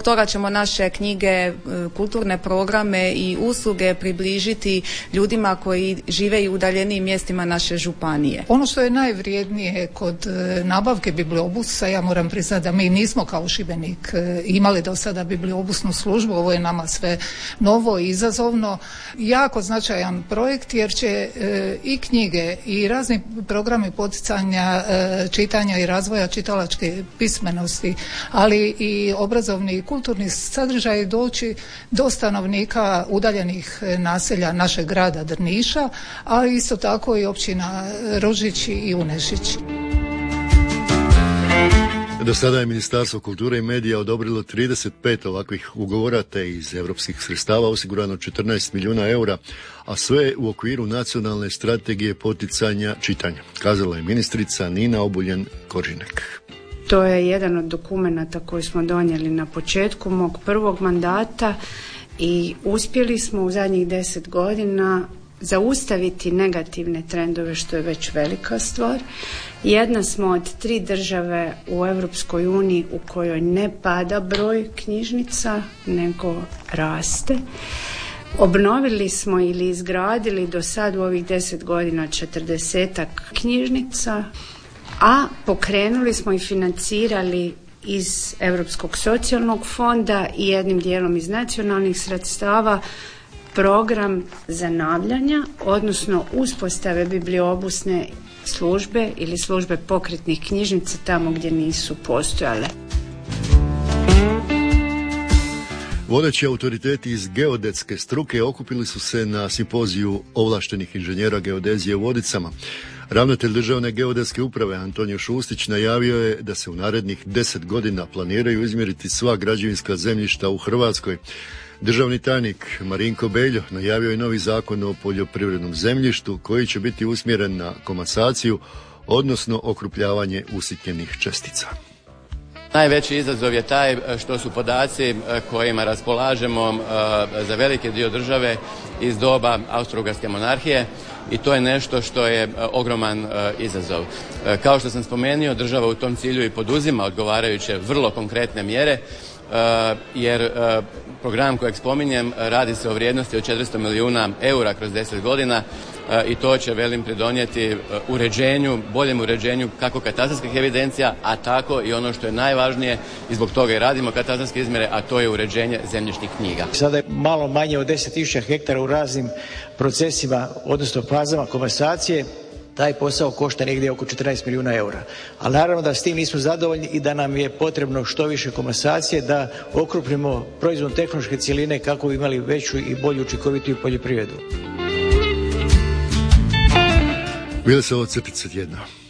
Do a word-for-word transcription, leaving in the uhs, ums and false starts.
toga ćemo naše knjige, kulturne programe i usluge približiti ljudima koji žive i u udaljenijim mjestima naše županije. Ono što je najvrijednije kod nabavke bibliobusa, ja moram priznati da mi nismo kao Šibenik imali do sada bibliobusnu službu, ovo je nama sve novo i izazovno. Jako značajan projekt jer će e, i knjige i razni programi poticanja e, čitanja i razvoja čitalačke pismenosti, ali i obrazovni i kulturni sadržaj doći do stanovnika udaljenih naselja našeg grada Drniša, ali isto tako i općina Rožić i Unešić. Do sada je Ministarstvo kulture i medija odobrilo trideset pet ovakvih ugovora, te iz europskih sredstava osigurano četrnaest milijuna eura, a sve u okviru nacionalne strategije poticanja čitanja, kazala je ministrica Nina Obuljen-Koržinek. To je jedan od dokumenata koji smo donijeli na početku mog prvog mandata i uspjeli smo u zadnjih deset godina zaustaviti negativne trendove, što je već velika stvar. Jedna smo od tri države u Europskoj uniji u kojoj ne pada broj knjižnica, nego raste. Obnovili smo ili izgradili do sad u ovih deset godina četrdesetak knjižnica, a pokrenuli smo i financirali iz Europskog socijalnog fonda i jednim dijelom iz nacionalnih sredstava program zanavljanja, odnosno uspostave bibliobusne službe ili službe pokretnih knjižnica tamo gdje nisu postojale. Vodeći autoriteti iz geodetske struke okupili su se na simpoziju ovlaštenih inženjera geodezije u Vodicama. Ravnatelj Državne geodetske uprave Antonio Šustić najavio je da se u narednih deset godina planiraju izmjeriti sva građevinska zemljišta u Hrvatskoj. Državni tajnik Marinko Beljo najavio je novi zakon o poljoprivrednom zemljištu koji će biti usmjeren na komasaciju, odnosno okrupljavanje usitnjenih čestica. Najveći izazov je taj što su podaci kojima raspolažemo za veliki dio države iz doba Austro-Ugarske monarhije i to je nešto što je ogroman izazov. Kao što sam spomenuo, država u tom cilju i poduzima odgovarajuće vrlo konkretne mjere, jer program kojeg spominjem radi se o vrijednosti od četiristo milijuna eura kroz deset godina i to će, velim, pridonijeti uređenju, boljem uređenju kako katastarskih evidencija, a tako i ono što je najvažnije i zbog toga i radimo katastarske izmjere, a to je uređenje zemljišnih knjiga. Sada je malo manje od deset tisuća hektara u raznim procesima, odnosno fazama komasacije. Taj posao košta negdje oko četrnaest milijuna eura. Ali naravno da s tim nismo zadovoljni i da nam je potrebno što više komasacije da okrupnimo proizvodno tehnološke cjeline kako bi imali veću i bolju učinkovitiju poljoprivredu. Bile se ovo crtice tjedna.